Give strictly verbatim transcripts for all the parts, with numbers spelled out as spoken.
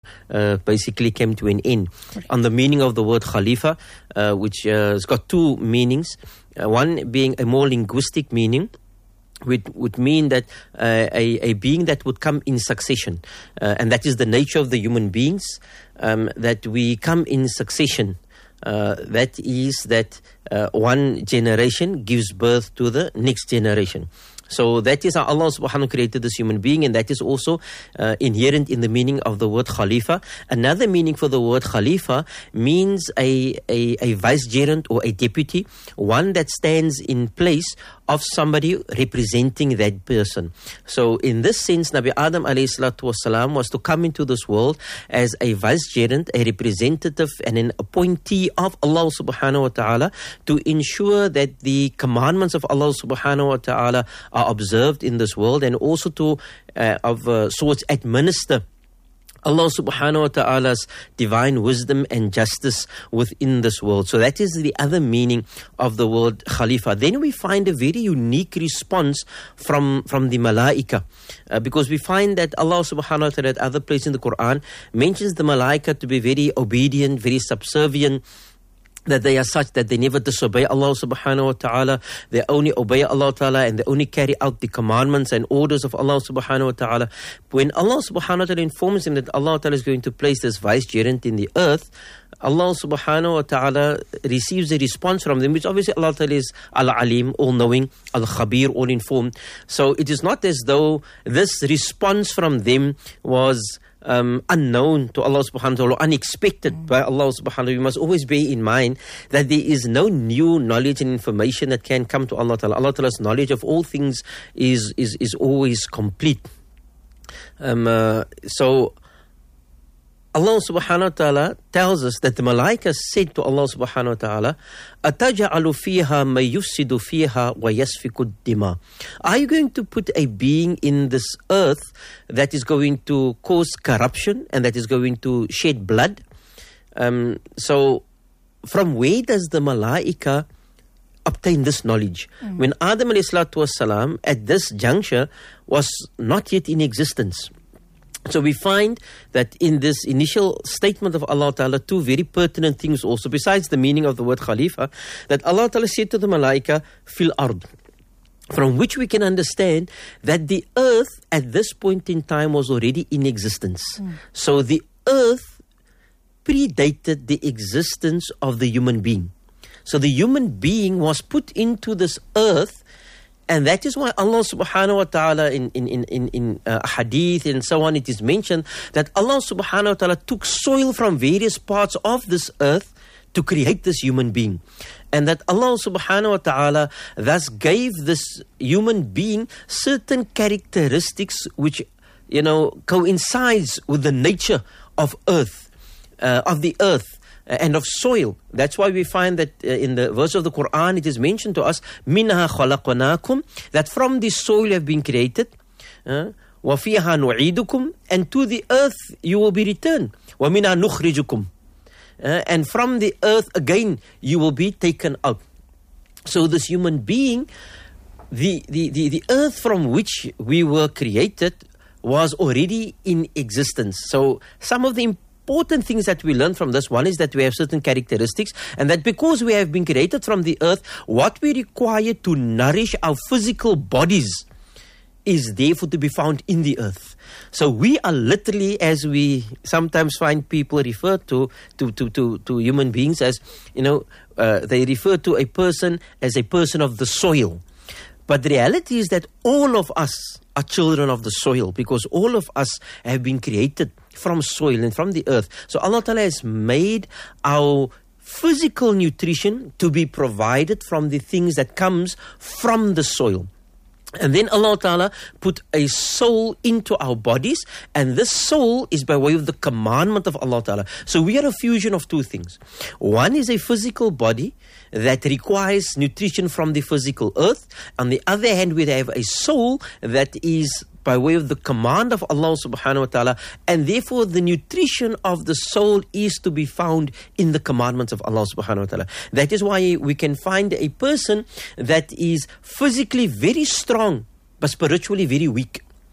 uh, basically came to an end. On the meaning of the word Khalifa, uh, which uh, has got two meanings. Uh, one being a more linguistic meaning, Would, would mean that uh, a, a being that would come in succession. Uh, and that is the nature of the human beings, um, that we come in succession. Uh, that is that uh, one generation gives birth to the next generation. So that is how Allah subhanahu wa ta'ala created this human being, and that is also uh, inherent in the meaning of the word Khalifa. Another meaning for the word Khalifa means a, a, a vicegerent or a deputy, one that stands in place of somebody representing that person. So in this sense, Nabi Adam alayhi salatu wasalam was to come into this world as a vicegerent, a representative and an appointee of Allah subhanahu wa ta'ala to ensure that the commandments of Allah subhanahu wa ta'ala are observed in this world, and also to uh, of uh, sorts administer Allah subhanahu wa ta'ala's divine wisdom and justice within this world. So that is the other meaning of the word Khalifa. Then we find a very unique response from, from the Malaika, uh, because we find that Allah subhanahu wa ta'ala at other places in the Quran mentions the Malaika to be very obedient, very subservient, that they are such that they never disobey Allah subhanahu wa ta'ala. They only obey Allah ta'ala, and they only carry out the commandments and orders of Allah subhanahu wa ta'ala. When Allah subhanahu wa ta'ala informs him that Allah ta'ala is going to place this vicegerent in the earth, Allah subhanahu wa ta'ala receives a response from them, which obviously Allah ta'ala is Al-Alim, all-knowing, Al-Khabir, all-informed. So it is not as though this response from them was Um, unknown to Allah subhanahu wa ta'ala, unexpected mm. by Allah subhanahu wa ta'ala. We must always bear in mind that there is no new knowledge and information that can come to Allah ta'ala. Allah ta'ala's knowledge of all things is is, is always complete. Um, uh, so Allah subhanahu wa ta'ala tells us that the Malaika said to Allah subhanahu wa ta'ala, أَتَجَعَلُ فِيهَا مَن يُفْسِدُ فِيهَا وَيَسْفِكُ الدِّمَاءَ. Are you going to put a being in this earth that is going to cause corruption and that is going to shed blood? Um, so from where does the Malaika obtain this knowledge? Mm. When Adam alayhi salatu wasalam at this juncture was not yet in existence. So we find that in this initial statement of Allah Ta'ala, two very pertinent things also, besides the meaning of the word Khalifa, that Allah Ta'ala said to the Malaika, Fil ard, from which we can understand that the earth at this point in time was already in existence. Mm. So the earth predated the existence of the human being. So the human being was put into this earth. And that is why Allah subhanahu wa ta'ala in, in, in, in, in uh, hadith and so on, it is mentioned that Allah subhanahu wa ta'ala took soil from various parts of this earth to create this human being. And that Allah subhanahu wa ta'ala thus gave this human being certain characteristics which, you know, coincides with the nature of earth, uh, of the earth. And of soil. That's why we find that uh, in the verse of the Quran it is mentioned to us, Minha khalaqnakum, that from this soil you have been created, wa fiha nu'idukum, and to the earth you will be returned, wa minha nukhrijukum, and from the earth again you will be taken out. So this human being, the, the, the, the earth from which we were created was already in existence. So some of the important things that we learn from this, one is that we have certain characteristics, and that because we have been created from the earth, what we require to nourish our physical bodies is therefore to be found in the earth. So we are literally, as we sometimes find people refer to to to to, to human beings as, you know, uh, they refer to a person as a person of the soil. But the reality is that all of us are children of the soil, because all of us have been created from soil and from the earth. So Allah Ta'ala has made our physical nutrition to be provided from the things that comes from the soil. And then Allah Ta'ala put a soul into our bodies, and this soul is by way of the commandment of Allah Ta'ala. So we are a fusion of two things. One is a physical body that requires nutrition from the physical earth. On the other hand, we have a soul that is by way of the command of Allah subhanahu wa ta'ala, and therefore the nutrition of the soul is to be found in the commandments of Allah subhanahu wa ta'ala. That is why we can find a person that is physically very strong but spiritually very weak.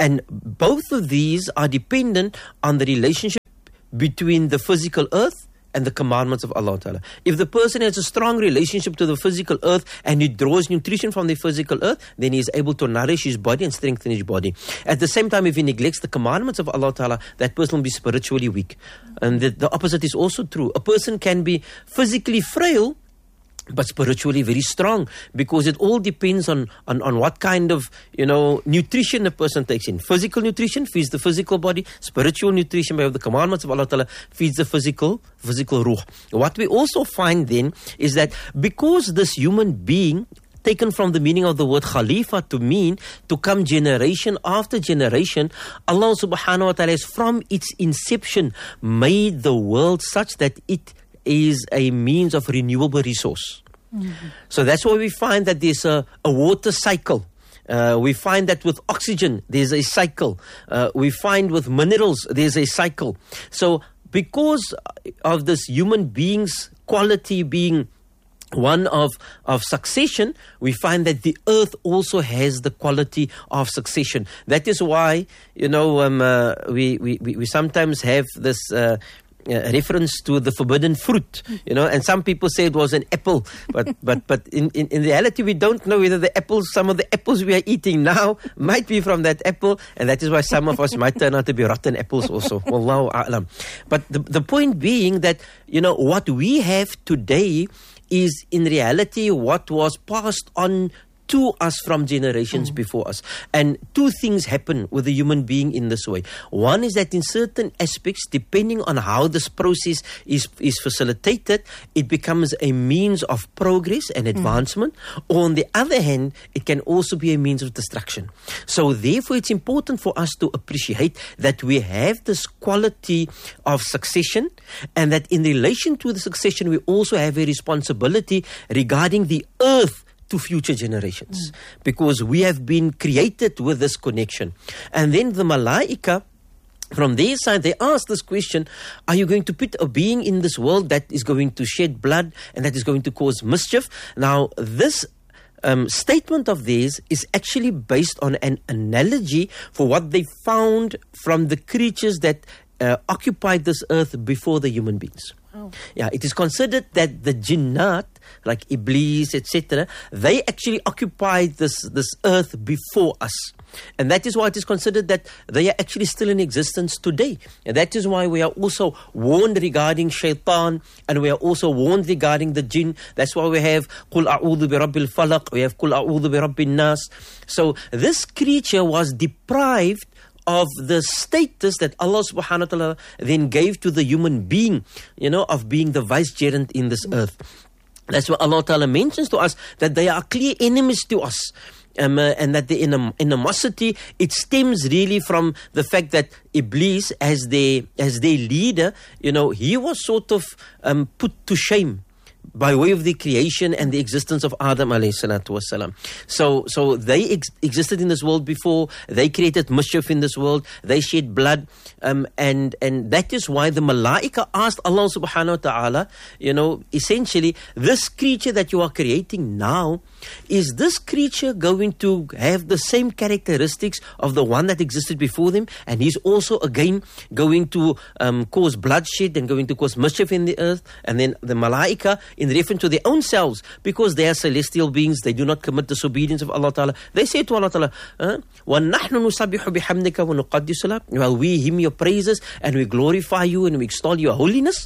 And both of these are dependent on the relationship between the physical earth and the commandments of Allah Ta'ala. If the person has a strong relationship to the physical earth and he draws nutrition from the physical earth, then he is able to nourish his body and strengthen his body. At the same time, if he neglects the commandments of Allah Ta'ala, that person will be spiritually weak. And the, the opposite is also true. A person can be physically frail, but spiritually very strong, because it all depends on, on, on what kind of, you know, nutrition a person takes in. Physical nutrition feeds the physical body. Spiritual nutrition by the commandments of Allah Ta'ala feeds the physical, physical ruh. What we also find then is that because this human being, taken from the meaning of the word Khalifa to mean to come generation after generation, Allah subhanahu wa ta'ala has from its inception made the world such that it is a means of renewable resource. Mm-hmm. So that's why we find that there's a, a water cycle. Uh, we find that with oxygen, there's a cycle. Uh, we find with minerals, there's a cycle. So because of this human being's quality being one of, of succession, we find that the earth also has the quality of succession. That is why, you know, um, uh, we, we, we sometimes have this uh, Uh, reference to the forbidden fruit, you know, and some people say it was an apple, but but but in, in, in reality we don't know whether the apples, some of the apples we are eating now might be from that apple, and that is why some of us might turn out to be rotten apples also. Wallahu a'lam. But the, the point being that, you know, what we have today is in reality what was passed on to us from generations mm. before us. And two things happen with a human being in this way. One is that in certain aspects, depending on how this process is, is facilitated, it becomes a means of progress and advancement. Mm. Or on the other hand, it can also be a means of destruction. So therefore, it's important for us to appreciate that we have this quality of succession, and that in relation to the succession, we also have a responsibility regarding the earth to future generations, mm. because we have been created with this connection. And then the Malaika, from their side, they ask this question: are you going to put a being in this world that is going to shed blood and that is going to cause mischief? Now, this um, statement of theirs is actually based on an analogy for what they found from the creatures that uh, occupied this earth before the human beings. Oh. Yeah, it is considered that the jinnat, like Iblis, et cetera, they actually occupied this, this earth before us. And that is why it is considered that they are actually still in existence today. And that is why we are also warned regarding shaitan, and we are also warned regarding the jinn. That's why we have Qul a'udhu bi rabbil falaq, we have Qul a'udhu bi rabbin nas. So this creature was deprived of the status that Allah subhanahu wa ta'ala then gave to the human being, you know, of being the vicegerent in this earth. That's why Allah ta'ala mentions to us that they are clear enemies to us. Um, uh, and that the anim- animosity, it stems really from the fact that Iblis, as their, as their leader, you know, he was sort of um, put to shame by way of the creation and the existence of Adam alayhi salatu wasalam. So, so they ex- existed in this world before, they created mischief in this world, they shed blood, um, and, and that is why the Malaika asked Allah subhanahu wa ta'ala, you know, essentially, this creature that you are creating now, is this creature going to have the same characteristics of the one that existed before them? And he's also again going to um, cause bloodshed and going to cause mischief in the earth. And then the Malaika, in reference to their own selves, because they are celestial beings, they do not commit disobedience of Allah Ta'ala, they say to Allah Ta'ala, وَنَحْنُ نُسَبِّحُ بِحَمْدِكَ وَنُقَدِّسُ لَكَ, well, we hymn your praises and we glorify you and we extol your holiness.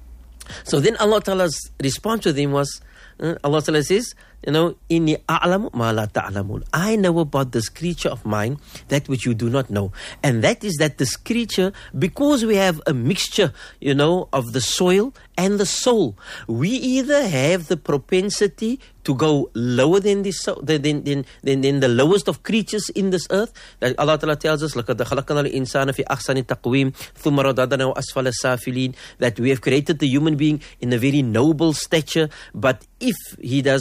So then Allah Ta'ala's response to them was, uh, Allah Ta'ala says, you know, inni a'lamu ma la ta'lamun. I know about this creature of mine that which you do not know. And that is that this creature, because we have a mixture, you know, of the soil and the soul, we either have the propensity to go lower than the so, than, than, than, than the lowest of creatures in this earth. That Allah Ta'ala tells us, لَقَدْ خَلَقْنَا الْإِنسَانَ فِي أَحْسَنِ تَقْوِيمٍ ثُمَّ رَدَدْنَاهُ أَسْفَلَ السَّافِلِينَ, that we have created the human being in a very noble stature, but if he does not, you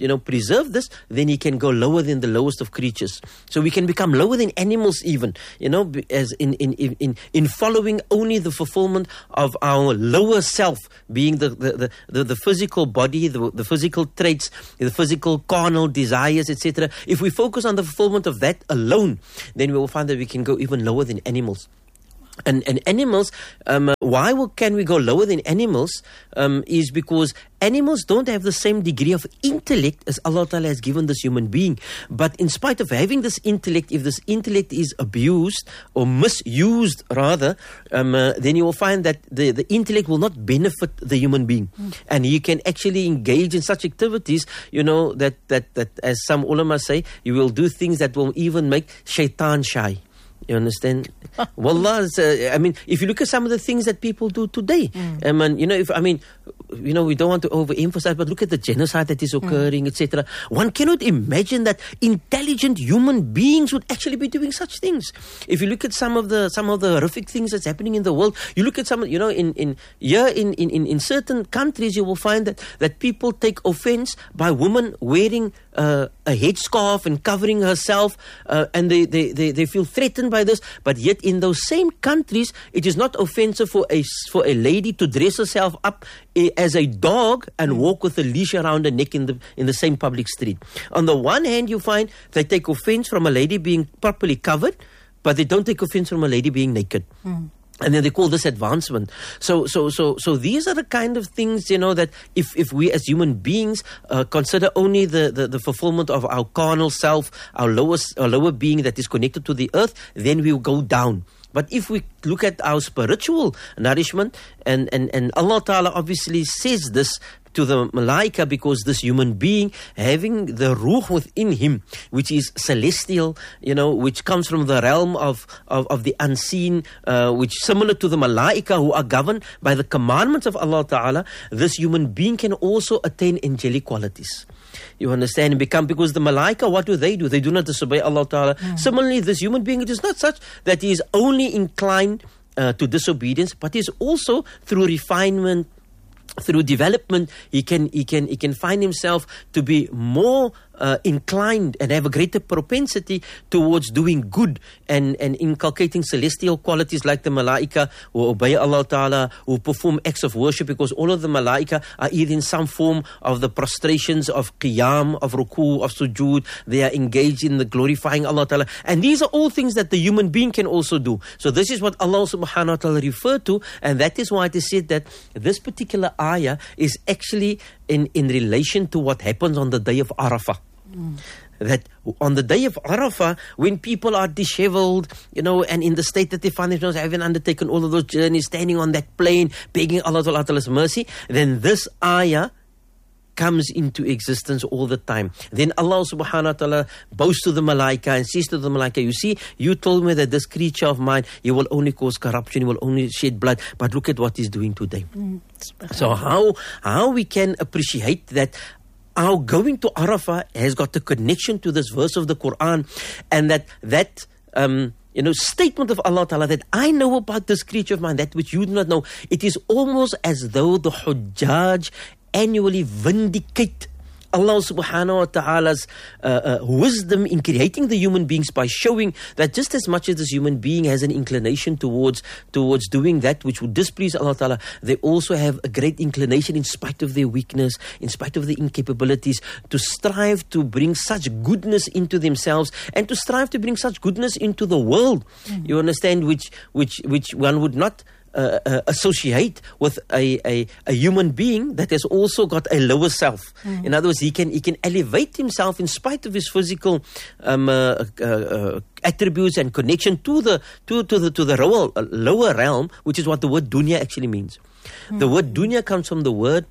you know, preserve this, then he can go lower than the lowest of creatures. So we can become lower than animals even, you know, as in, in, in, in following only the fulfillment of our lower self, being the, the, the, the, the physical body, the, the physical traits, the physical carnal desires, et cetera. If we focus on the fulfillment of that alone, then we will find that we can go even lower than animals. And, and animals, um, why will, can we go lower than animals um, is because animals don't have the same degree of intellect as Allah Ta'ala has given this human being. But in spite of having this intellect, if this intellect is abused or misused rather, um, uh, then you will find that the, the intellect will not benefit the human being. Mm. And you can actually engage in such activities, you know, that, that, that as some ulama say, you will do things that will even make shaitan shy. You understand? Wallah, uh, I mean, if you look at some of the things that people do today, mm. I mean, you know, if I mean, you know, we don't want to overemphasize, but look at the genocide that is occurring, mm. et cetera. One cannot imagine that intelligent human beings would actually be doing such things. If you look at some of the some of the horrific things that's happening in the world, you look at some, you know, in in here in in in certain countries, you will find that that people take offense by women wearing uh, a headscarf and covering herself, uh, and they, they they they feel threatened by this. But yet in those same countries, it is not offensive for a for a lady to dress herself up as a dog and walk with a leash around her neck in the in the same public street. On the one hand, you find they take offense from a lady being properly covered, but they don't take offense from a lady being naked. Mm. And then they call this advancement. So, so, so, so these are the kind of things, you know, that if, if we as human beings uh, consider only the, the, the fulfillment of our carnal self, our lowest, our lower being that is connected to the earth, then we will go down. But if we look at our spiritual nourishment, and, and, and Allah Ta'ala obviously says this to the malaika, because this human being having the ruh within him, which is celestial, you know, which comes from the realm of, of, of the unseen, uh, which similar to the malaika who are governed by the commandments of Allah Ta'ala, this human being can also attain angelic qualities. You understand? And become, because the malaika, what do they do? They do not disobey Allah Ta'ala. Mm. Similarly, this human being, it is not such that he is only inclined uh, to disobedience, but he is also through refinement, through development, he can he can he can find himself to be more uh, inclined and have a greater propensity towards doing good and, and inculcating celestial qualities like the malaika who obey Allah Ta'ala, who perform acts of worship, because all of the malaika are either in some form of the prostrations of qiyam, of ruku, of sujood. They are engaged in the glorifying Allah Ta'ala. And these are all things that the human being can also do. So this is what Allah Subhanahu wa Ta'ala referred to, and that is why it is said that this particular ayah is actually in, in relation to what happens on the day of Arafah. Mm. That on the day of Arafah, when people are disheveled, you know, and in the state that they find themselves, having undertaken all of those journeys, standing on that plain, begging Allah Ta'ala's mercy, then this ayah comes into existence all the time. Then Allah Subhanahu wa Ta'ala boasts to the malaika and says to the malaika, you see, you told me that this creature of mine, he will only cause corruption, he will only shed blood, but look at what he's doing today. Mm, so how how we can appreciate that our going to Arafah has got a connection to this verse of the Quran, and that that um you know, statement of Allah Ta'ala that I know about this creature of mine, that which you do not know. It is almost as though the Hujjaj annually vindicate Allah Subhanahu wa Ta'ala's uh, uh, wisdom in creating the human beings by showing that just as much as this human being has an inclination towards towards doing that which would displease Allah Ta'ala, they also have a great inclination, in spite of their weakness, in spite of their incapabilities, to strive to bring such goodness into themselves and to strive to bring such goodness into the world. Mm-hmm. You understand, which which which one would not Uh, uh, associate with a, a, a human being that has also got a lower self. Mm. In other words, he can he can elevate himself in spite of his physical um, uh, uh, uh, attributes and connection to the to to the to the lower, uh, lower realm, which is what the word dunya actually means. Mm. The word dunya comes from the word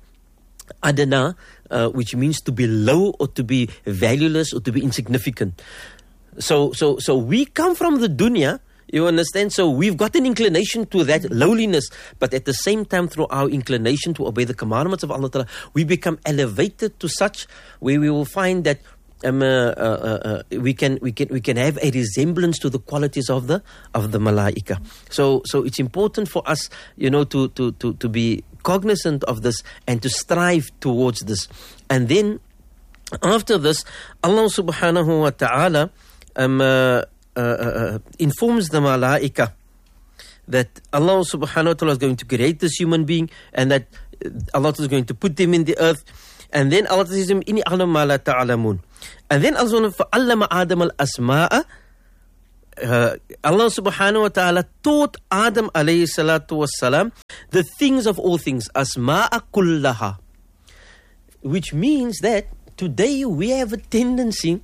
adana, uh, which means to be low or to be valueless or to be insignificant. So so so we come from the dunya. You understand? So we've got an inclination to that lowliness, but at the same time, through our inclination to obey the commandments of Allah Ta'ala, we become elevated to such where we will find that um, uh, uh, uh, we can we can we can have a resemblance to the qualities of the of the malaika. So so it's important for us, you know, to to to to be cognizant of this and to strive towards this. And then After this, Allah subhanahu wa ta'ala um, uh, uh, uh, informs the malaika that Allah subhanahu wa ta'ala is going to create this human being, and that Allah is going to put them in the earth. And then Allah says to him, Inni a'lamu ma la ta'lamun. And then Allah fa'allama Adam al-asma'a. Uh, Allah subhanahu wa ta'ala taught Adam alayhi salatu wassalam the things of all things, asma'a kullaha. Which means that today we have a tendency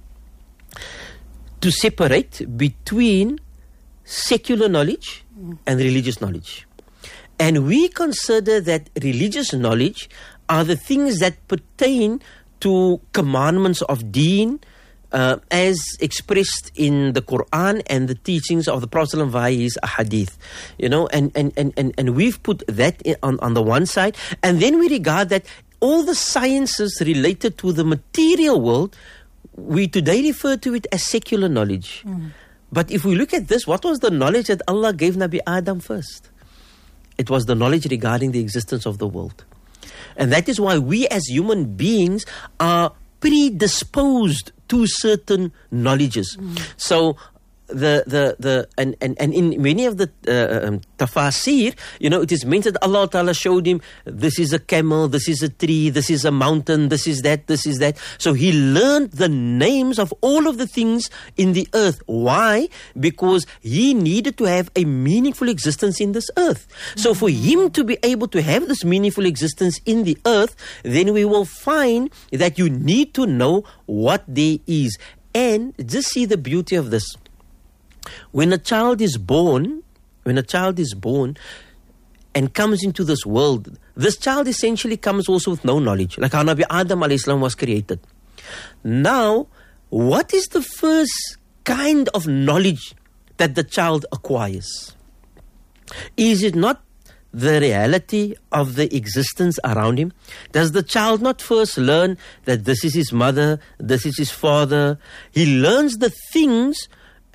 to separate between secular knowledge and religious knowledge. And we consider that religious knowledge are the things that pertain to commandments of deen, uh, as expressed in the Quran and the teachings of the Prophet via his hadith. You know, and, and, and, and, and we've put that on, on the one side, and then we regard that all the sciences related to the material world, we today refer to it as secular knowledge. Mm. But if we look at this, what was the knowledge that Allah gave Nabi Adam first? It was the knowledge regarding the existence of the world. And that is why we as human beings are predisposed to certain knowledges. Mm. So the the the and, and, and in many of the uh, um, tafasir, you know, it is mentioned that Allah Ta'ala showed him, this is a camel, this is a tree, this is a mountain, this is that, this is that. So he learned the names of all of the things in the earth. Why? Because he needed to have a meaningful existence in this earth. Mm-hmm. So for him to be able to have this meaningful existence in the earth, then we will find that you need to know what there is. And just see the beauty of this. When a child is born, when a child is born and comes into this world, this child essentially comes also with no knowledge, like how Nabi Adam alayhi salam was created. Now, what is the first kind of knowledge that the child acquires? Is it not the reality of the existence around him? Does the child not first learn that this is his mother, this is his father? He learns the things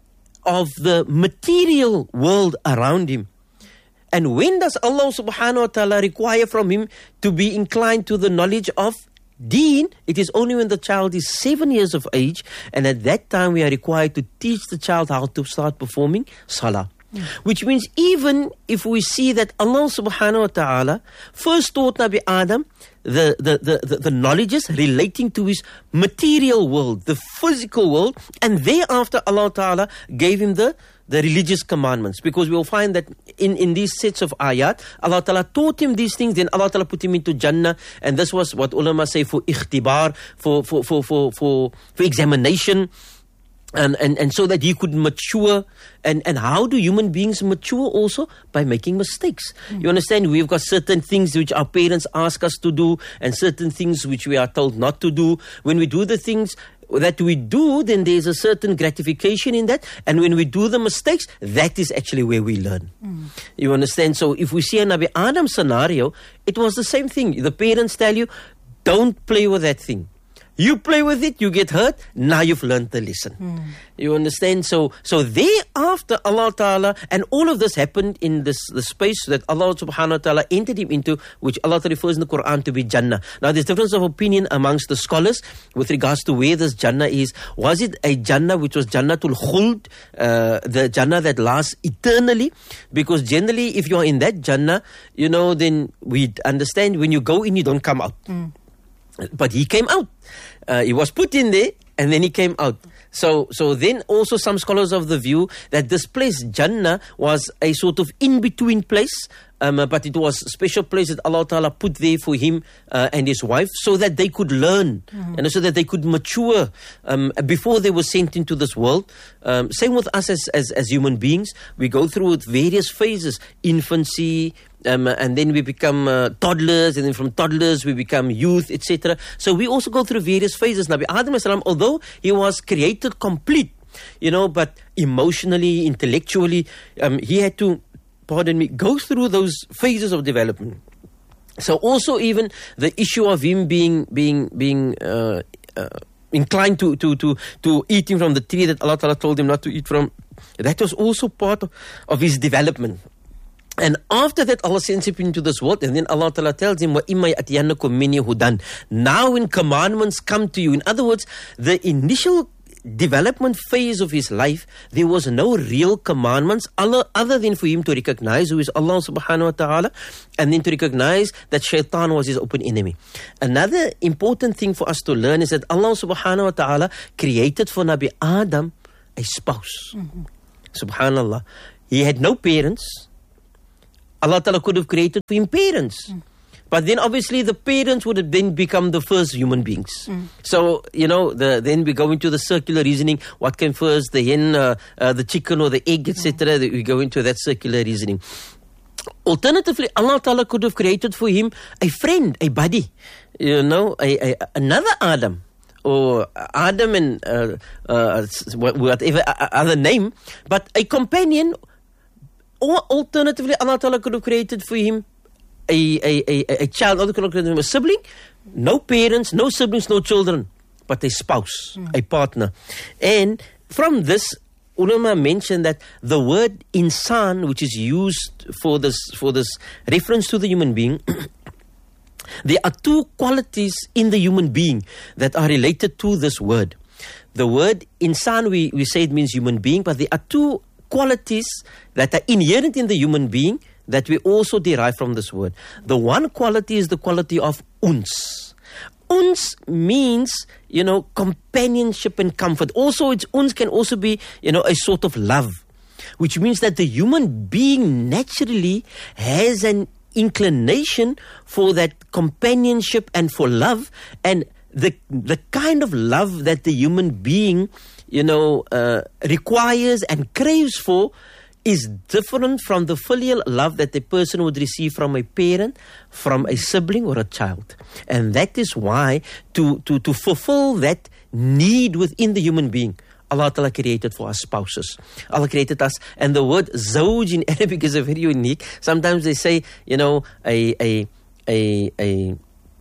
of the material world around him. And when does Allah subhanahu wa ta'ala require from him to be inclined to the knowledge of deen? It is only when the child is seven years of age, and at that time we are required to teach the child how to start performing salah. Mm. Which means even if we see that Allah subhanahu wa ta'ala first taught Nabi Adam the, the, the, the, the knowledges relating to his material world, the physical world, and thereafter Allah ta'ala gave him the, the religious commandments. Because we will find that in, in these sets of ayat, Allah ta'ala taught him these things, then Allah ta'ala put him into Jannah, and this was what ulama say for ikhtibar, for, for, for, for, for, for examination. And, and and so that he could mature. And, and how do human beings mature? Also by making mistakes. Mm. You understand? We've got certain things which our parents ask us to do, and certain things which we are told not to do. When we do the things that we do, then there's a certain gratification in that. And when we do the mistakes, that is actually where we learn. Mm. You understand? So if we see a Nabi Adam scenario, it was the same thing. The parents tell you, don't play with that thing. You play with it, you get hurt, now you've learned the lesson. Mm. You understand? So so thereafter Allah Ta'ala, and all of this happened in this the space that Allah subhanahu wa ta'ala entered him into, which Allah refers in the Quran to be Jannah. Now there's difference of opinion amongst the scholars with regards to where this Jannah is. Was it a Jannah which was Jannatul Khuld, uh, the Jannah that lasts eternally? Because generally if you're in that Jannah, you know, then we understand when you go in, you don't come out. Mm. But he came out. Uh, he was put in there, and then he came out. So, so then also some scholars of the view that this place, Jannah, was a sort of in-between place, um, but it was a special place that Allah Ta'ala put there for him uh, and his wife, so that they could learn, mm-hmm. and so that they could mature um, before they were sent into this world. Um, same with us as, as, as human beings. We go through various phases, infancy, Um, and then we become uh, toddlers, and then from toddlers we become youth, et cetera. So we also go through various phases. Nabi Adam alayhi salam, although he was created complete, you know, but emotionally, intellectually, um, he had to, pardon me, go through those phases of development. So also even the issue of him being being being uh, uh, inclined to to to to eating from the tree that Allah Ta'ala told him not to eat from, that was also part of, of his development. And after that, Allah sends him into this world, and then Allah Ta'ala tells him, وَإِمَّا يَأْتِيَنَّكُم مِّنِّي هُدًى. Now when commandments come to you, in other words, the initial development phase of his life, there was no real commandments other, other than for him to recognize who is Allah subhanahu wa ta'ala, and then to recognize that shaitan was his open enemy. Another important thing for us to learn is that Allah subhanahu wa ta'ala created for Nabi Adam a spouse. Mm-hmm. Subhanallah. He had no parents. Allah Ta'ala could have created for him parents. Mm. But then obviously the parents would have then become the first human beings. Mm. So, you know, the, then we go into the circular reasoning. What came first, the hen, uh, uh, the chicken or the egg, et cetera. Mm. We go into that circular reasoning. Alternatively, Allah Ta'ala could have created for him a friend, a buddy, you know, a, a, another Adam. Or Adam and uh, uh, whatever other name. But a companion. Or alternatively, Allah Ta'ala could have created for him a, a, a, a child, Allah could have created him a sibling, no parents, no siblings, no children, but a spouse, mm. a partner. And from this, ulama mentioned that the word insan, which is used for this, for this reference to the human being, there are two qualities in the human being that are related to this word. The word insan, we, we say it means human being, but there are two qualities that are inherent in the human being that we also derive from this word. The one quality is the quality of uns. Uns means, you know, companionship and comfort. Also, it's uns can also be, you know, a sort of love, which means that the human being naturally has an inclination for that companionship and for love, and the the kind of love that the human being you know, uh, requires and craves for is different from the filial love that a person would receive from a parent, from a sibling or a child. And that is why to, to, to fulfill that need within the human being, Allah Ta'ala created for us spouses. Allah created us, and the word zawj in Arabic is a very unique. Sometimes they say, you know, a a a a,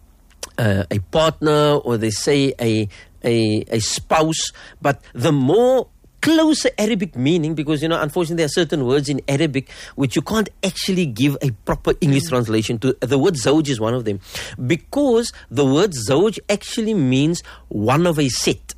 uh, a partner, or they say a A, a spouse, but the more closer Arabic meaning, because, you know, unfortunately there are certain words in Arabic which you can't actually give a proper English mm. translation to. The word zawj is one of them, because the word zawj actually means one of a set.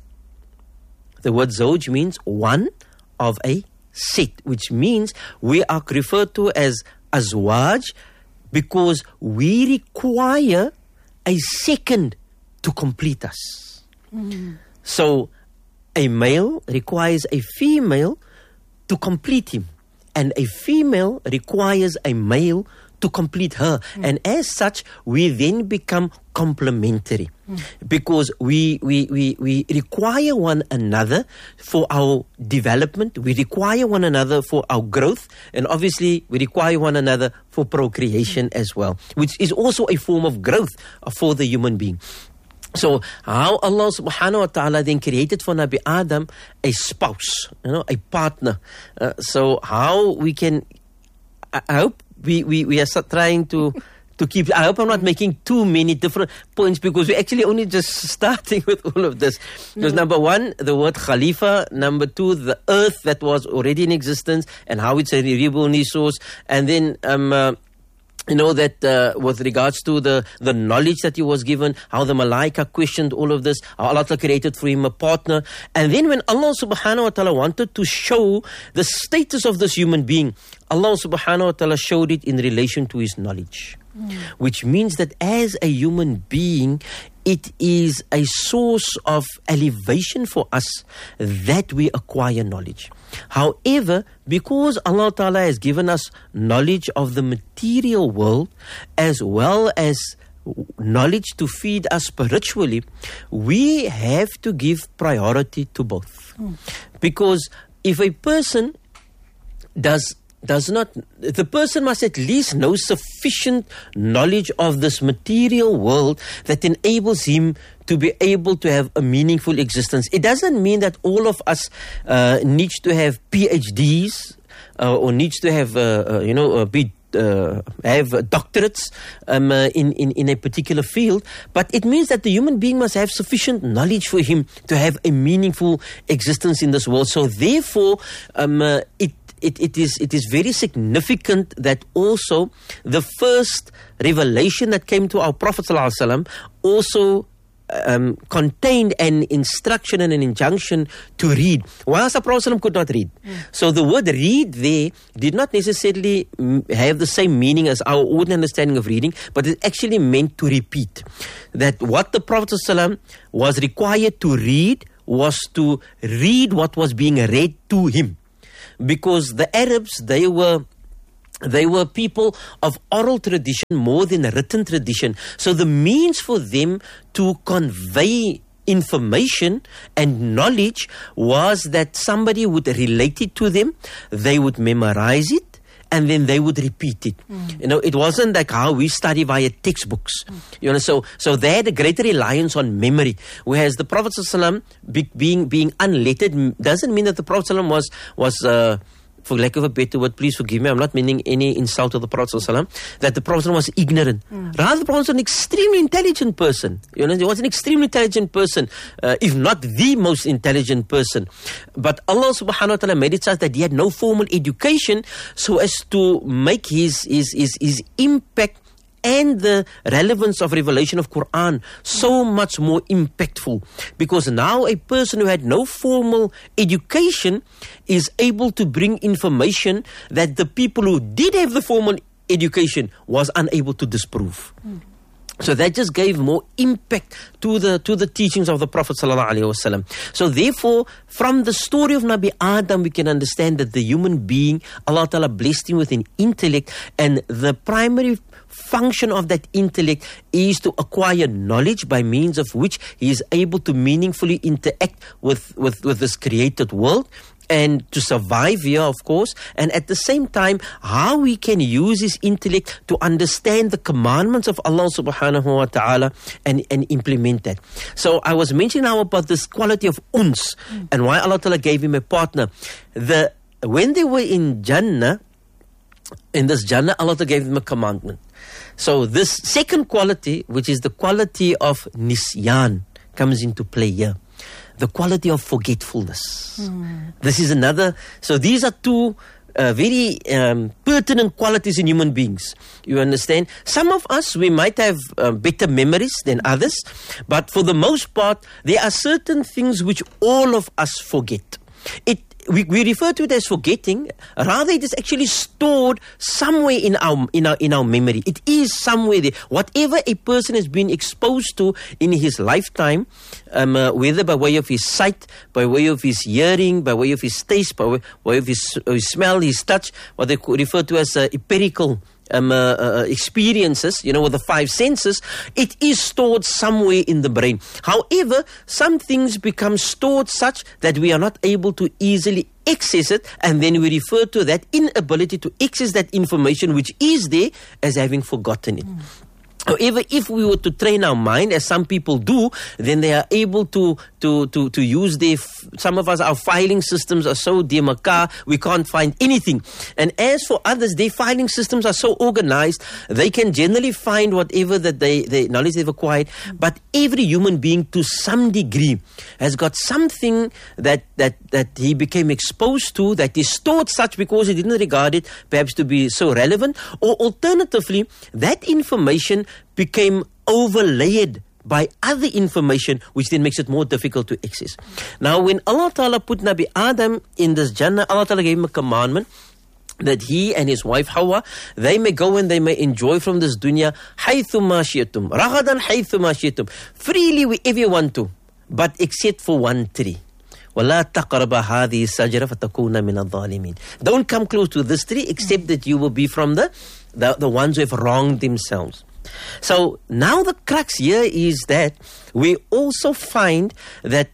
The word zawj means one of a set, which means we are referred to as azwaj because we require a second to complete us. Mm. So a male requires a female to complete him, and a female requires a male to complete her. Mm. And as such, we then become complementary, mm. because we, we, we, we require one another for our development, we require one another for our growth, and obviously we require one another for procreation mm. as well, which is also a form of growth for the human being. So how Allah subhanahu wa ta'ala then created for Nabi Adam a spouse, you know, a partner. Uh, so how we can, I, I hope we, we, we are trying to, to keep, I hope I'm not making too many different points, because we're actually only just starting with all of this. Because no. number one, the word Khalifa. Number two, the earth that was already in existence and how it's a renewable resource. And then, um, uh, You know, that uh, with regards to the, the knowledge that he was given, how the Malaika questioned all of this, how Allah created for him a partner. And then when Allah subhanahu wa ta'ala wanted to show the status of this human being, Allah subhanahu wa ta'ala showed it in relation to his knowledge. Mm. Which means that as a human being, it is a source of elevation for us that we acquire knowledge. However, because Allah Ta'ala has given us knowledge of the material world as well as knowledge to feed us spiritually, we have to give priority to both. Mm. Because if a person does does not, the person must at least know sufficient knowledge of this material world that enables him to be able to have a meaningful existence. It doesn't mean that all of us uh, needs to have P H Ds uh, or needs to have, uh, uh, you know, uh, be Uh, have doctorates um, uh, in, in, in a particular field, but it means that the human being must have sufficient knowledge for him to have a meaningful existence in this world. So therefore, um, uh, it it, it is it is very significant that also the first revelation that came to our Prophet ﷺ also Um, contained an instruction and an injunction to read, whilst the Prophet ﷺ could not read. Mm. So the word read there did not necessarily m- have the same meaning as our ordinary understanding of reading, but it actually meant to repeat. That what the Prophet ﷺ was required to read was to read what was being read to him. Because the Arabs, they were They were people of oral tradition more than a written tradition. So the means for them to convey information and knowledge was that somebody would relate it to them, they would memorize it, and then they would repeat it. Mm. You know, it wasn't like how we study via textbooks. Mm. You know, so so they had a greater reliance on memory. Whereas the Prophet ﷺ be, being being unlettered doesn't mean that the Prophet ﷺ was was uh, for lack of a better word, please forgive me, I'm not meaning any insult to the Prophet ﷺ, that the Prophet ﷺ was ignorant. Mm. Rather, the Prophet was an extremely intelligent person. You know, he was an extremely intelligent person, uh, if not the most intelligent person. But Allah subhanahu wa ta'ala made it such that he had no formal education so as to make his, his, his, his impact and the relevance of revelation of Quran so much more impactful. Because now a person who had no formal education is able to bring information that the people who did have the formal education was unable to disprove. Mm. So that just gave more impact to the to the teachings of the Prophet sallallahu alaihi wasallam. So therefore, from the story of Nabi Adam, we can understand that the human being, Allah Ta'ala blessed him with an intellect, and the primary function of that intellect is to acquire knowledge by means of which he is able to meaningfully interact with, with, with this created world, and to survive here, of course, and at the same time, how we can use his intellect to understand the commandments of Allah subhanahu wa ta'ala and, and implement that. So I was mentioning now about this quality of uns mm. and why Allah Ta'ala gave him a partner. The When they were in Jannah, in this Jannah, Allah Ta'ala gave them a commandment. So this second quality, which is the quality of nisyan, comes into play here. The quality of forgetfulness. Mm. This is another. So these are two uh, very um, pertinent qualities in human beings. You understand? Some of us, we might have uh, better memories than others, but for the most part, there are certain things which all of us forget. It We, we refer to it as forgetting. Rather, it is actually stored somewhere in our in our in our memory. It is somewhere there. Whatever a person has been exposed to in his lifetime, um, uh, whether by way of his sight, by way of his hearing, by way of his taste, by way, way of his, uh, his smell, his touch, what they refer to as uh, empirical Um, uh, uh, experiences, you know, with the five senses, it is stored somewhere in the brain. However, some things become stored such that we are not able to easily access it, and then we refer to that inability to access that information which is there as having forgotten it. Mm. However, if we were to train our mind, as some people do, then they are able to to to, to use their, f- some of us, our filing systems are so demarca, we can't find anything. And as for others, their filing systems are so organized, they can generally find whatever that they, they knowledge they've acquired. But every human being, to some degree, has got something that, that, that he became exposed to, that is stored such because he didn't regard it perhaps to be so relevant, or alternatively, that information became overlaid by other information, which then makes it more difficult to access. Now, when Allah Ta'ala put Nabi Adam in this Jannah, Allah Ta'ala gave him a commandment that he and his wife Hawa, they may go and they may enjoy from this dunya haythuma shi'tum, raghadan haythuma shi'tum, freely wherever you want to, but except for one tree. وَلَا تَقْرَبَ هَذِهِ السَّجْرَ فَتَكُونَ مِنَ الظَّالِمِينَ. Don't come close to this tree except that you will be from the, the, the ones who have wronged themselves. So now the crux here is that we also find that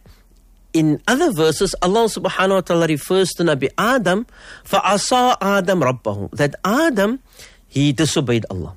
in other verses, Allah subhanahu wa ta'ala refers to Nabi Adam, فَعَصَى آدَمْ رَبَّهُ, that Adam, he disobeyed Allah.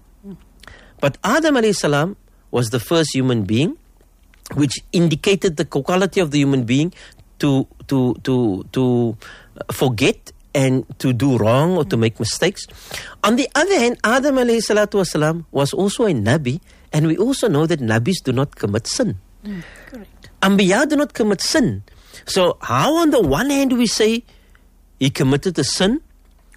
But Adam alayhi salam was the first human being, which indicated the quality of the human being to to to to forget and to do wrong or to make mistakes. On the other hand, Adam alayhi salatu wasalam was also a Nabi, and we also know that Nabis do not commit sin. Mm, correct. Anbiya do not commit sin. So how on the one hand do we say he committed a sin,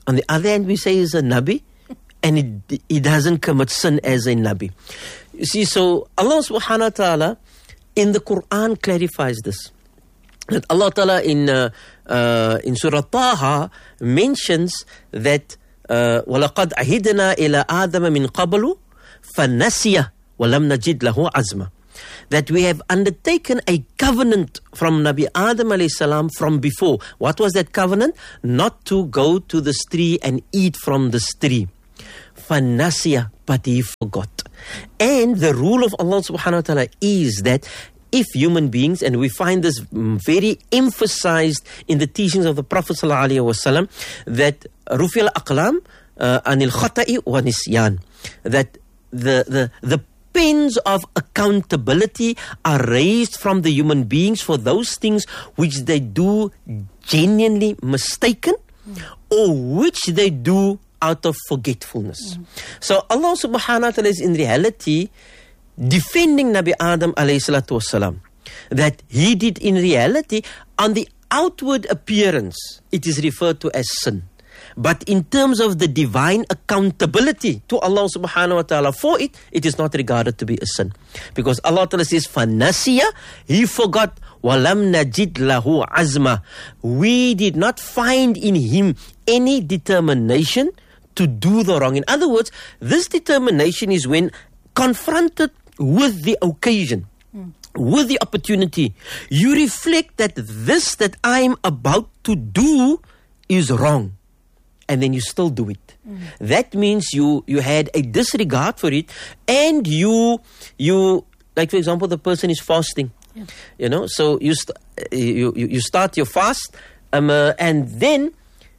On the other hand, we say he's a Nabi, and he, he doesn't commit sin as a Nabi. You see, so Allah subhanahu wa ta'ala in the Quran clarifies this. That Allah ta'ala in, uh, uh, in Surah Taha mentions that وَلَقَدْ عَهِدْنَا إِلَىٰ آدَمَ مِنْ قَبْلُ فَنَسِيَ وَلَمْ نَجِدْ لَهُ عَزْمًا. That we have undertaken a covenant from Nabi Adam alayhi salam from before. What was that covenant? Not to go to this tree and eat from this tree. فَنَسِيَ, but he forgot. And the rule of Allah subhanahu wa ta'ala is that if human beings, and we find this very emphasized in the teachings of the Prophet sallallahu alaihi wasallam, that رُفِعَ الْأَقْلَامِ عَنِ الْخَطَإِ وَالنِّسْيَانِ, that the, the, the pens of accountability are raised from the human beings for those things which they do genuinely mistaken, mm. or which they do out of forgetfulness. Mm. So Allah subhanahu wa ta'ala is in reality defending Nabi Adam alayhi salatu wasalam, that he did in reality, on the outward appearance, it is referred to as sin. But in terms of the divine accountability to Allah subhanahu wa ta'ala for it, it is not regarded to be a sin. Because Allah ta'ala says, فَنَسِيَ, he forgot, وَلَمْ نَجِدْ لَهُ عَزْمًا, we did not find in him any determination to do the wrong. In other words, this determination is when confronted with the occasion, mm. with the opportunity, you reflect that this that I am about to do is wrong. And then you still do it. Mm. That means you you had a disregard for it, and you you like, for example, the person is fasting. Yeah. You know, so you st- you, you you start your fast, um, uh, and then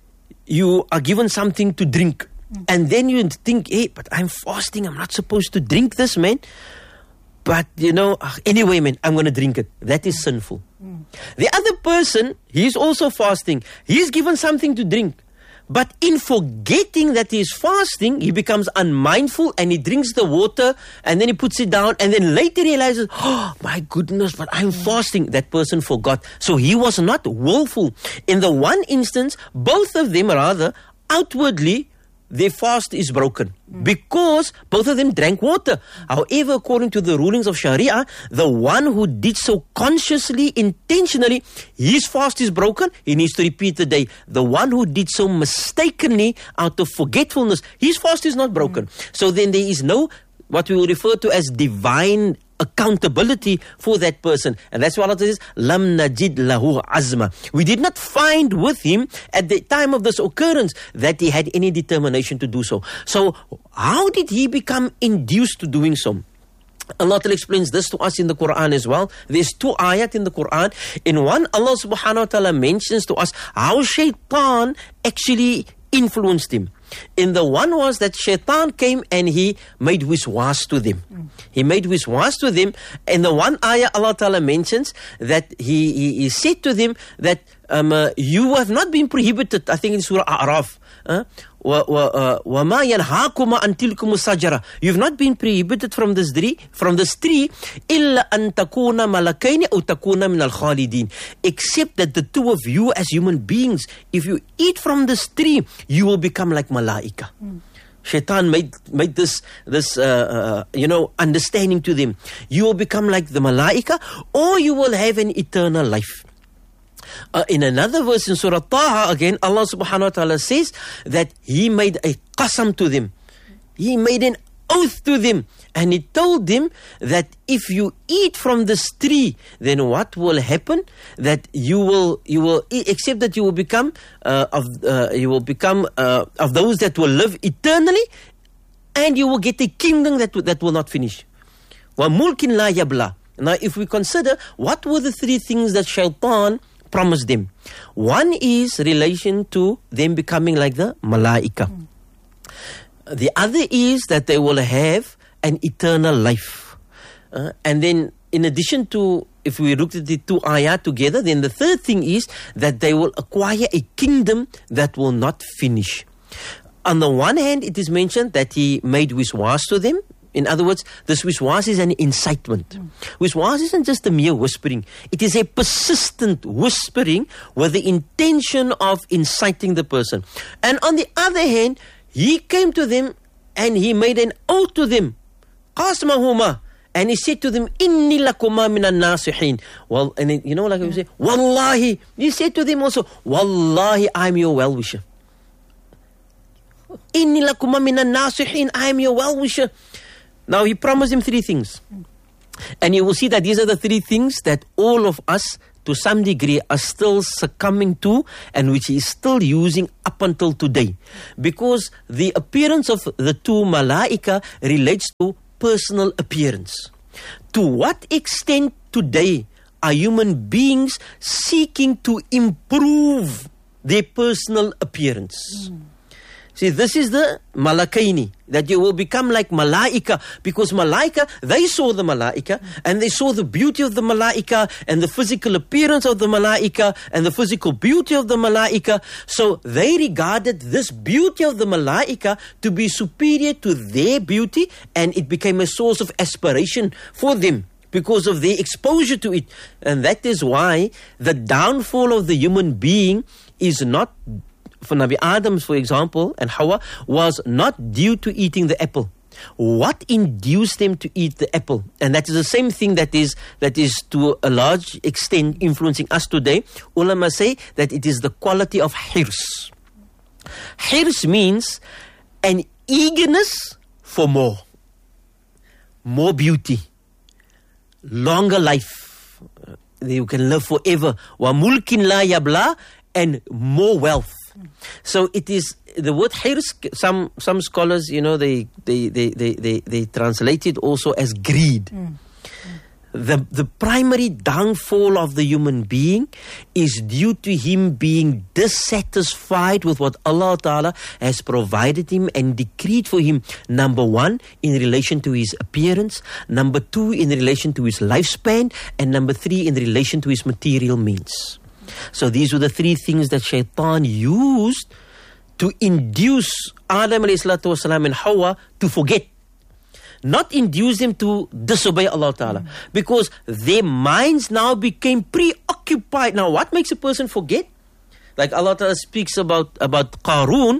you are given something to drink, mm. and then you think, hey, but I'm fasting. I'm not supposed to drink this, man. But you know, uh, anyway, man, I'm going to drink it. That is sinful. Mm. The other person, he's also fasting. He's given something to drink. But in forgetting that he is fasting, he becomes unmindful and he drinks the water and then he puts it down and then later realizes, oh my goodness, but I'm fasting. That person forgot. So he was not willful. In the one instance, both of them rather outwardly, their fast is broken mm. because both of them drank water. However, according to the rulings of Sharia, the one who did so consciously, intentionally, his fast is broken, he needs to repeat the day. The one who did so mistakenly out of forgetfulness, his fast is not broken. Mm. So then there is no, what we will refer to as divine accountability for that person. And that's what Allah says, Lam najid lahu azma. We did not find with him at the time of this occurrence that he had any determination to do so. So how did he become induced to doing so? Allah explains this to us in the Quran as well. There's two ayat in the Quran. In one, Allah subhanahu wa ta'ala mentions to us how shaitan actually influenced him. In the one was that shaitan came and he made wiswas to them. Mm. He made wiswas to them. In the one ayah, Allah Ta'ala mentions that he, he, he said to them that um, uh, you have not been prohibited, I think in Surah A'raf, uh, وَمَا يَنْهَاكُمَا أَنْ تِلْكُمُ السَّجَرَةِ, you've not been prohibited from this tree, from this tree, إِلَّا أَن تَكُونَ مَلَكَيْنِ أَوْ تَكُونَ مِنَ الْخَالِدِينَ, except that the two of you as human beings, if you eat from this tree, you will become like malaika. Mm. Shaitan made made this this uh, uh, you know understanding to them. You will become like the malaika, or you will have an eternal life. Uh, in another verse in Surah Taha, again, Allah subhanahu wa ta'ala says that He made a qasam to them. He made an oath to them. And He told them that if you eat from this tree, then what will happen? That you will, you will, except that you will become uh, of, uh, you will become uh, of those that will live eternally, and you will get a kingdom that that will not finish. Wa mulkin la yabla. Now, if we consider what were the three things that Shaitan promised them, one is relation to them becoming like the malaika. Mm. The other is that they will have an eternal life. Uh, and then in addition to, if we look at the two ayat together, then the third thing is that they will acquire a kingdom that will not finish. On the one hand, it is mentioned that he made wiswas to them. In other words, this wiswas is an incitement. Mm. Wiswas isn't just a mere whispering. It is a persistent whispering with the intention of inciting the person. And on the other hand, he came to them and he made an oath to them. Qasmahuma. And he said to them, Inni lakuma minan nasihin. Well, and then, you know, like we say, Wallahi. He said to them also, Wallahi, I'm your well-wisher. Inni lakuma minan nasihin. I'm your well-wisher. Now, he promised him three things. And you will see that these are the three things that all of us, to some degree, are still succumbing to and which he is still using up until today. Because the appearance of the two malaika relates to personal appearance. To what extent today are human beings seeking to improve their personal appearance? Mm. See, this is the malakaini, that you will become like malaika, because malaika, they saw the malaika, and they saw the beauty of the malaika, and the physical appearance of the malaika, and the physical beauty of the malaika. So they regarded this beauty of the malaika to be superior to their beauty, and it became a source of aspiration for them because of their exposure to it. And that is why the downfall of the human being is not, for Nabi Adam, for example, and Hawa, was not due to eating the apple. What induced them to eat the apple? And that is the same thing that is that is to a large extent influencing us today. Ulama say that it is the quality of hirs. Hirs means an eagerness for more. More beauty. Longer life. You can live forever. Wa mulkin la yabla, and more wealth. So it is the word hirs. Some some scholars, you know, they they they they they, they translate it also as greed. Mm. Mm. The the primary downfall of the human being is due to him being dissatisfied with what Allah Ta'ala has provided him and decreed for him. Number one, in relation to his appearance. Number two, in relation to his lifespan. And number three, in relation to his material means. So these were the three things that Shaitan used to induce Adam alayhi salatu wasalam and Hawa to forget. Not induce them to disobey Allah Ta'ala. Mm. Because their minds now became preoccupied. Now what makes a person forget? Like Allah Ta'ala speaks about, about Qarun.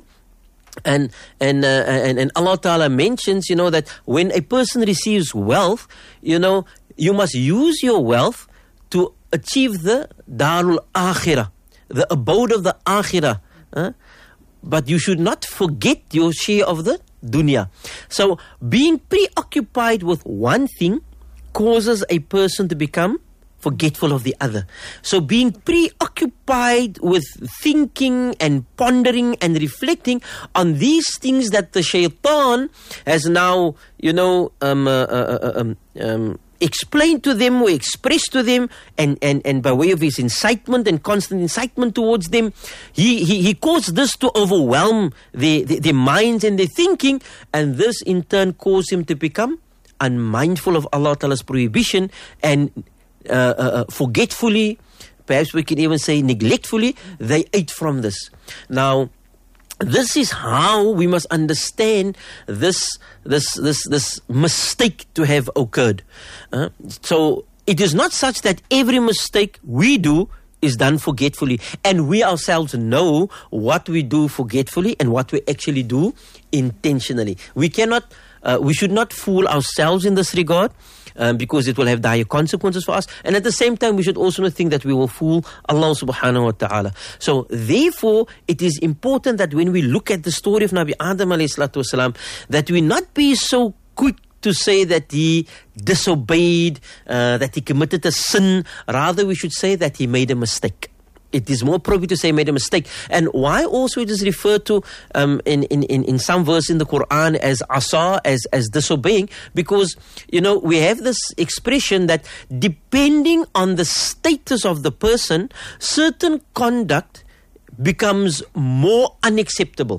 And and, uh, and and Allah Ta'ala mentions, you know, that when a person receives wealth, you know, you must use your wealth to achieve the Darul Akhirah, the abode of the Akhirah. Huh? But you should not forget your share of the dunya. So being preoccupied with one thing causes a person to become forgetful of the other. So being preoccupied with thinking and pondering and reflecting on these things that the shaitan has now, you know, um, uh, uh, um, um, explained to them or expressed to them, and, and, and by way of his incitement and constant incitement towards them, he, he, he caused this to overwhelm their, their, their minds and their thinking, and this in turn caused him to become unmindful of Allah Ta'ala's prohibition and uh, uh, forgetfully, perhaps we can even say neglectfully, they ate from this. Now, this is how we must understand this this this this mistake to have occurred. Uh, so it is not such that every mistake we do is done forgetfully, and we ourselves know what we do forgetfully and what we actually do intentionally. We cannot, uh, we should not fool ourselves in this regard. Um, because it will have dire consequences for us. And at the same time, we should also not think that we will fool Allah subhanahu wa ta'ala. So therefore, it is important that when we look at the story of Nabi Adam alayhi salatu wasalam, that we not be so quick to say that he disobeyed, uh, that he committed a sin. Rather, we should say that he made a mistake. It is more appropriate to say made a mistake. And why also it is referred to um, in, in, in some verse in the Quran as asa, as, as disobeying, because, you know, we have this expression that depending on the status of the person, certain conduct becomes more unacceptable.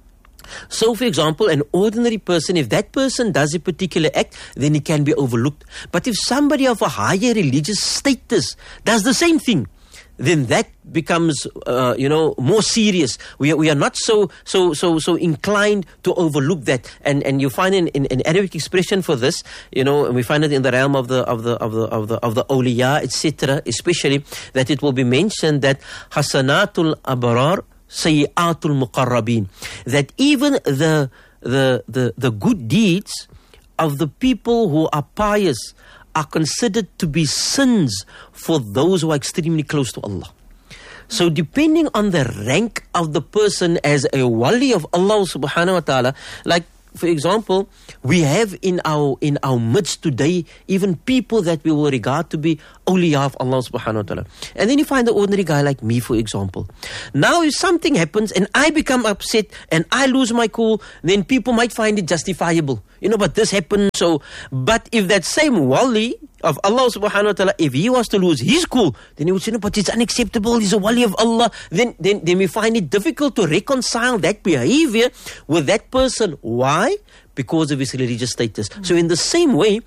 So, for example, an ordinary person, if that person does a particular act, then it can be overlooked. But if somebody of a higher religious status does the same thing, then that becomes, uh, you know, more serious. We are, we are not so so so so inclined to overlook that. And and you find an, an, an Arabic expression for this, you know, and we find it in the realm of the of the of the of the of the awliya, et cetera. Especially that it will be mentioned that hasanatul abrar sayyiatul muqarrabin, that even the the the the good deeds of the people who are pious are considered to be sins for those who are extremely close to Allah. So depending on the rank of the person as a wali of Allah subhanahu wa ta'ala, like for example, we have in our in our midst today even people that we will regard to be awliya of Allah subhanahu wa ta'ala. And then you find the ordinary guy like me, for example. Now if something happens and I become upset and I lose my cool, then people might find it justifiable. You know, but this happened, so, but if that same wali of Allah subhanahu wa ta'ala, if he was to lose his cool, then he would say, no, but it's unacceptable, he's a wali of Allah. Then, then, then we find it difficult to reconcile that behavior with that person. Why? Because of his religious status. Mm. So in the same way,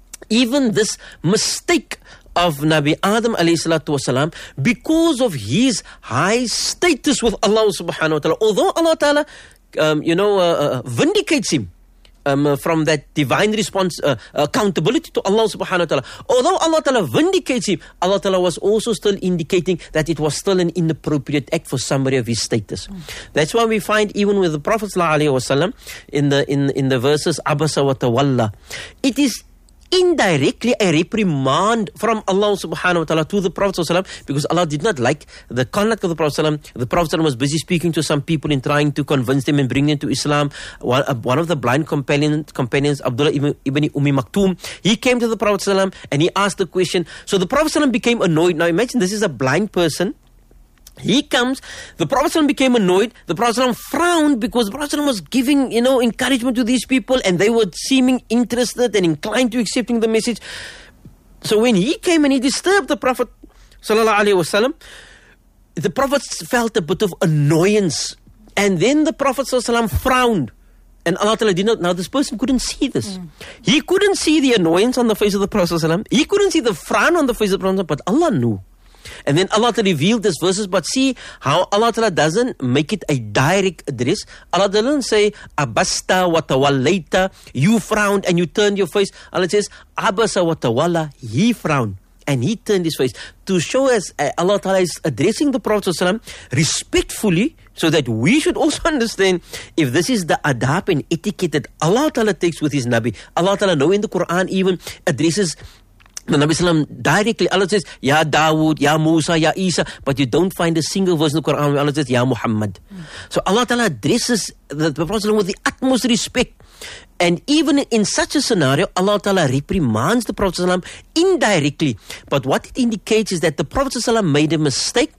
even this mistake of Nabi Adam alayhi salatu wasalam, because of his high status with Allah subhanahu wa ta'ala, although Allah ta'ala, um, you know, uh, uh, vindicates him, Um, uh, from that divine response, uh, accountability to Allah subhanahu wa ta'ala. Although Allah ta'ala vindicates him, Allah ta'ala was also still indicating that it was still an inappropriate act for somebody of his status. Mm. That's why we find even with the Prophet sallallahu alaihi wasallam in the in in the verses Abasa wa Tawalla, it is indirectly a reprimand from Allah subhanahu wa ta'ala to the Prophet sallallahu alaihi wasallam, because Allah did not like the conduct of the Prophet sallallahu alaihi wasallam. The Prophet sallallahu alaihi wasallam was busy speaking to some people and trying to convince them and bring them to Islam. One, uh, one of the blind companion, companions, Abdullah ibn, ibn Ummi Maktoum, he came to the Prophet sallallahu alaihi wasallam and he asked the question. So the Prophet sallallahu alaihi wasallam became annoyed. Now imagine this is a blind person. He comes, the Prophet ﷺ became annoyed, the Prophet ﷺ frowned because the Prophet ﷺ was giving, you know, encouragement to these people and they were seeming interested and inclined to accepting the message. So when he came and he disturbed the Prophet ﷺ, the Prophet felt a bit of annoyance, and then the Prophet ﷺ frowned. And Allah Ta'ala did not, now this person couldn't see this. Mm. He couldn't see the annoyance on the face of the Prophet ﷺ. He couldn't see the frown on the face of the Prophet ﷺ, but Allah knew. And then Allah Ta'ala revealed this verses, but see how Allah Ta'ala doesn't make it a direct address. Allah doesn't say, Abasta wa tawallaita, you frowned and you turned your face. Allah says, Abasa wa tawalla, he frowned and he turned his face. To show us uh, Allah Ta'ala is addressing the Prophet ﷺ respectfully, so that we should also understand if this is the adab and etiquette that Allah Ta'ala takes with his Nabi. Allah Ta'ala, know in the Quran, even addresses the Nabi Sallam directly. Allah says, Ya Dawood, Ya Musa, Ya Isa, but you don't find a single verse in the Quran where Allah says, Ya Muhammad. Mm. So Allah Ta'ala addresses the, the Prophet with the utmost respect. And even in such a scenario, Allah Ta'ala reprimands the Prophet ﷺ indirectly. But what it indicates is that the Prophet ﷺ made a mistake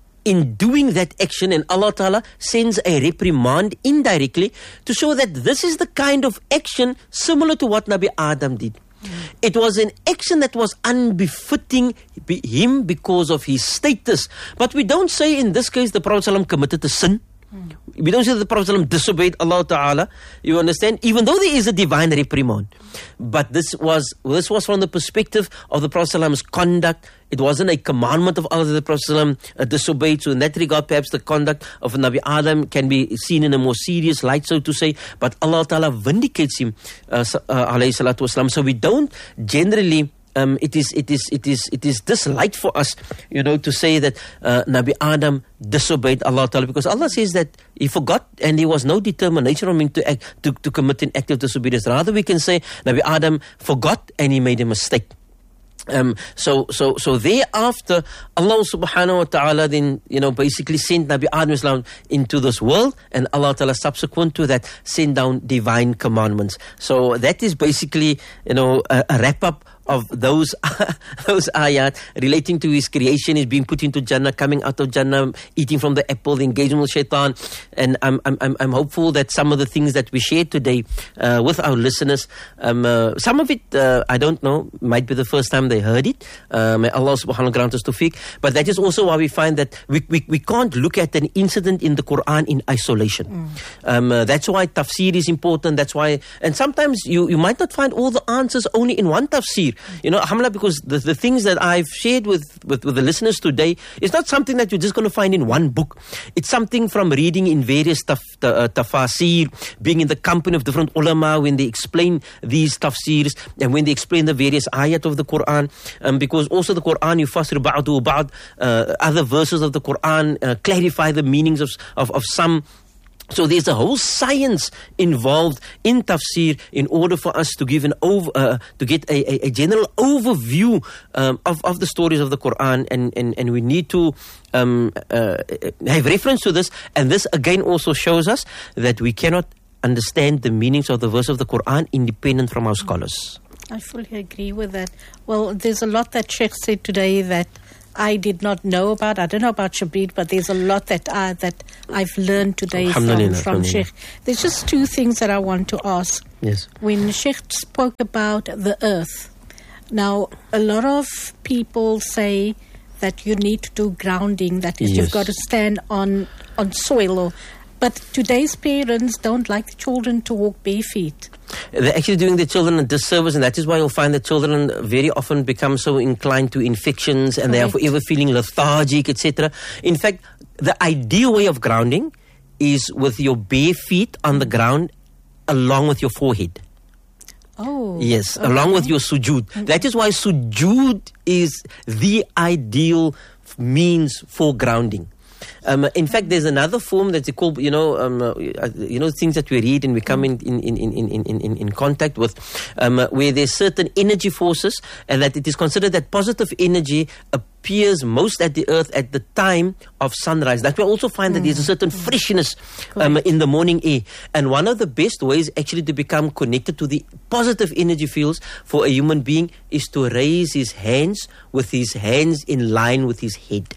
in doing that action, and Allah Ta'ala sends a reprimand indirectly to show that this is the kind of action similar to what Nabi Adam did. Mm. It was an action that was unbefitting him because of his status. But we don't say in this case the Prophet ﷺ committed a sin. Mm. We don't say that the Prophet ﷺ disobeyed Allah Ta'ala. You understand? Even though there is a divine reprimand. But this was this was from the perspective of the Prophet ﷺ's conduct. It wasn't a commandment of Allah that the Prophet ﷺ uh, disobeyed. So in that regard, perhaps the conduct of Nabi Adam can be seen in a more serious light, so to say. But Allah Ta'ala vindicates him, uh, uh, alayhi salatu wasalam. So we don't generally... Um, it is it is it is it is this light for us, you know, to say that uh, Nabi Adam disobeyed Allah Ta'ala, because Allah says that he forgot and there was no determination on him to act, to, to commit an act of disobedience. Rather, we can say Nabi Adam forgot and he made a mistake. Um, so, so, so thereafter, Allah subhanahu wa ta'ala then, you know, basically sent Nabi Adam Islam into this world, and Allah Ta'ala subsequent to that sent down divine commandments. So that is basically, you know, a, a wrap up of those those ayat relating to his creation, his being put into Jannah, coming out of Jannah, eating from the apple, the engagement with shaitan. And I'm I'm I'm hopeful that some of the things that we shared today uh, with our listeners, um, uh, some of it uh, I don't know, might be the first time they heard it. Uh, may Allah subhanahu wa ta'ala grant us tawfiq. But that is also why we find that we we, we can't look at an incident in the Quran in isolation. Mm. Um, uh, that's why tafsir is important. That's why, and sometimes you you might not find all the answers only in one tafsir. You know, alhamdulillah, because the, the things that I've shared with, with, with the listeners today is not something that you're just going to find in one book. It's something from reading in various taf, uh, tafasir, being in the company of different ulama when they explain these tafsirs and when they explain the various ayat of the Quran. Um, because also the Quran, yufassir ba'du ba'd, uh, other verses of the Quran uh, clarify the meanings of, of, of some. So there's a whole science involved in tafsir in order for us to give an over, uh, to get a, a, a general overview um, of, of the stories of the Quran, and, and, and we need to um, uh, have reference to this. And this again also shows us that we cannot understand the meanings of the verse of the Quran independent from our scholars. I fully agree with that. Well, there's a lot that Sheikh said today that I did not know about. I don't know about Shabir, but there's a lot that I, that I've learned today from, from Sheikh. There's just two things that I want to ask. Yes. When Sheikh spoke about the earth, now a lot of people say that you need to do grounding, that is, yes, you've got to stand on, on soil. Or, but today's parents don't like the children to walk bare feet. They're actually doing their children a disservice, and that is why you'll find that children very often become so inclined to infections, and Correct. They are forever feeling lethargic, et cetera. In fact, the ideal way of grounding is with your bare feet on the ground along with your forehead. Oh. Yes, okay. Along with your sujood. Mm-hmm. That is why sujood is the ideal means for grounding. Um, in fact, there's another form that's called, you know, um, uh, you know, things that we read and we come in in, in, in, in, in, in contact with, um, uh, where there's certain energy forces, and that it is considered that positive energy appears most at the earth at the time of sunrise. That we also find that there's a certain freshness um, in the morning air. And one of the best ways actually to become connected to the positive energy fields for a human being is to raise his hands with his hands in line with his head.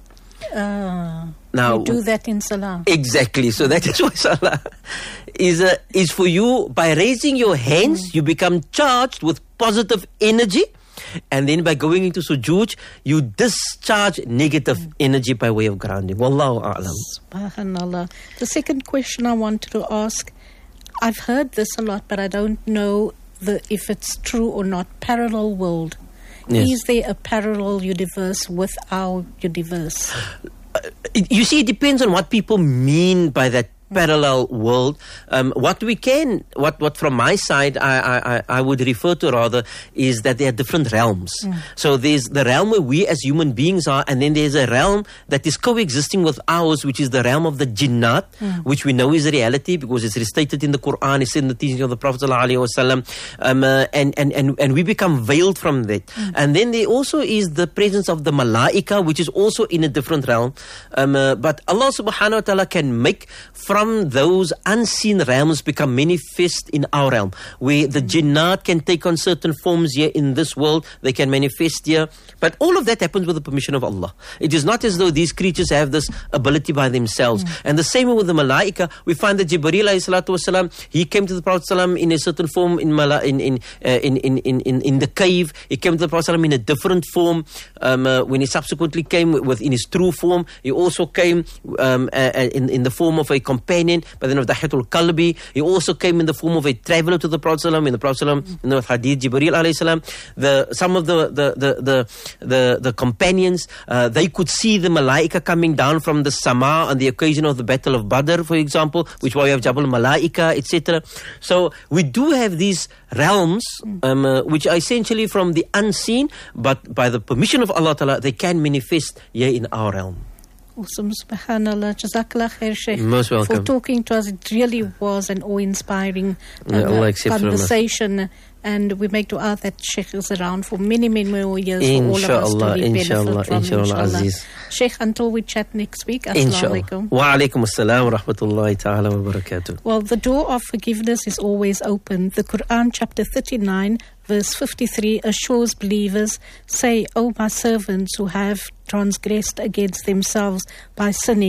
Uh, now, you do that in Salah. Exactly. So that is why Salah is, uh, is for you. By raising your hands, mm. you become charged with positive energy. And then by going into sujood, you discharge negative mm. energy by way of grounding. Wallahu a'lam. Subhanallah. The second question I wanted to ask, I've heard this a lot, but I don't know the, if it's true or not. Parallel world. Yes. Is there a parallel universe with our universe? Uh, you see, it depends on what people mean by that parallel world. Um, what we can, what, what from my side, I, I, I would refer to rather, is that there are different realms. Mm. So there's the realm where we as human beings are, and then there's a realm that is coexisting with ours, which is the realm of the jinnat, mm. which we know is a reality because it's restated in the Quran, it's in the teaching of the Prophet ﷺ, um, uh, and, and, and, and we become veiled from that. Mm. And then there also is the presence of the malaika, which is also in a different realm. Um, uh, but Allah subhanahu wa ta'ala can make from those unseen realms become manifest in our realm, where the jinnat can take on certain forms here in this world, they can manifest here, but all of that happens with the permission of Allah. It is not as though these creatures have this ability by themselves. Mm. And the same way with the malaika, we find that Jibreel alayhi salatu wasalam, he came to the Prophet ﷺ in a certain form in Mala, in in, uh, in in in in in the cave. He came to the Prophet ﷺ in a different form. Um, uh, when he subsequently came with in his true form, he also came um, uh, in in the form of a companion by the name of Dahiyatul Kalbi. He also came in the form of a traveler to the Prophet ﷺ, in the Prophet ﷺ, you know, Hadith Jibreel alayhi salam. The some of the the the the the, the companions, uh, they could see the malaika coming down from the sama on the occasion of the Battle of Badr, for example, which why we have Jabal Malaika, et cetera. So we do have these realms, um, uh, which are essentially from the unseen, but by the permission of Allah Ta'ala, they can manifest here in our realm. Awesome, subhanallah. Jazakallah khair, Sheikh. Most welcome. For talking to us. It really was an awe-inspiring uh, yeah, conversation. And we make dua that Sheikh is around for many, many more years for all of us to really benefit from, inshallah, Aziz. Sheikh, until we chat next week, assalamu alaikum. Wa alaikum assalam wa rahmatullahi ta'ala wa barakatuh. Well, the door of forgiveness is always open. The Quran, chapter thirty-nine, verse fifty-three, assures believers, say, O my servants who have transgressed against themselves by sinning,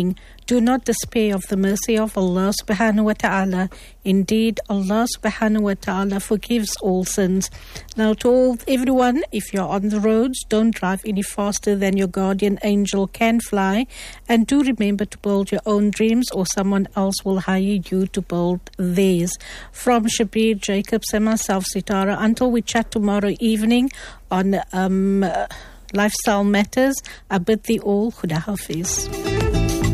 Do not despair of the mercy of Allah subhanahu wa ta'ala. Indeed, Allah subhanahu wa ta'ala forgives all sins. Now to all, everyone, if you're on the roads, don't drive any faster than your guardian angel can fly. And do remember to build your own dreams, or someone else will hire you to build theirs. From Shabir Jacobs and myself, Sitara, until we chat tomorrow evening on um, Lifestyle Matters, I bid thee all Khuda Hafiz.